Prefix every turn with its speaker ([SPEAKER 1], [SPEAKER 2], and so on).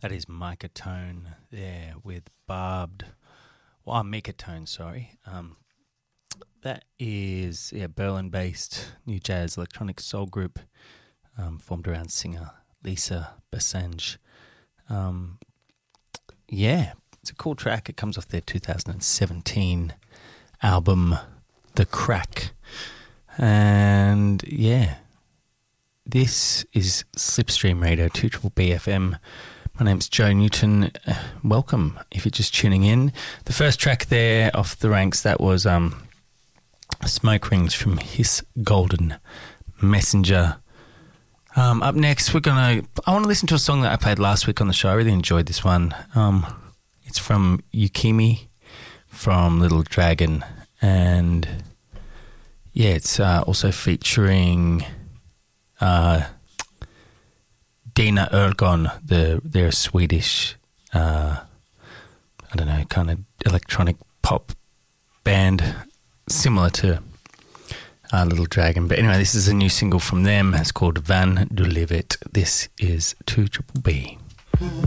[SPEAKER 1] That is Micah Tone there with Micah Tone, sorry. That is Berlin-based new jazz electronic soul group formed around singer Lisa Bassenge. It's a cool track. It comes off their 2017 album, The Crack. And this is Slipstream Radio, 2BBB FM. My name's Joe Newton. Welcome if you're just tuning in. The first track there off the ranks, that was Smoke Rings from Hiss Golden Messenger. Up next, I want to listen to a song that I played last week on the show. I really enjoyed this one. It's from Yukimi from Little Dragon. And it's also featuring Dina Ergon, they're a Swedish, kind of electronic pop band, similar to Little Dragon. But anyway, this is a new single from them. It's called Van du Livet. This is 2BBB.